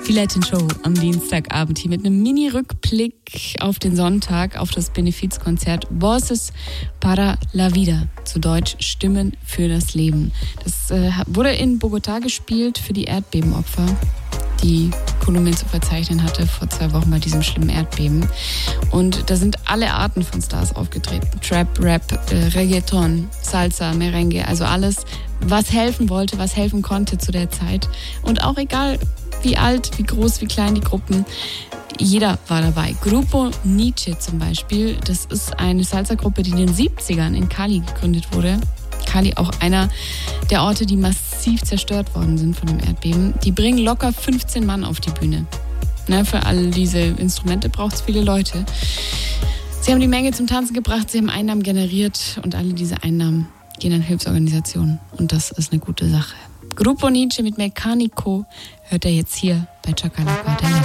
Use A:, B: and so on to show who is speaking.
A: Die Latin Show am Dienstagabend hier mit einem Mini-Rückblick auf den Sonntag, auf das Benefizkonzert Voces para la Vida, zu Deutsch Stimmen für das Leben. Das wurde in Bogotá gespielt für die Erdbebenopfer, die Kolumbien zu verzeichnen hatte vor 2 Wochen bei diesem schlimmen Erdbeben. Und da sind alle Arten von Stars aufgetreten. Trap, Rap, Reggaeton, Salsa, Merengue, also alles, was helfen wollte, was helfen konnte zu der Zeit. Und auch egal, wie alt, wie groß, wie klein die Gruppen, jeder war dabei. Grupo Niche zum Beispiel, das ist eine Salsa-Gruppe, die in den 70ern in Cali gegründet wurde. Cali auch einer der Orte, die massiv zerstört worden sind von dem Erdbeben. Die bringen locker 15 Mann auf die Bühne. Für all diese Instrumente braucht es viele Leute. Sie haben die Menge zum Tanzen gebracht, sie haben Einnahmen generiert und alle diese Einnahmen gehen an Hilfsorganisationen. Und das ist eine gute Sache. Grupo Niche mit Mecánico hört er jetzt hier bei Chakalaka, der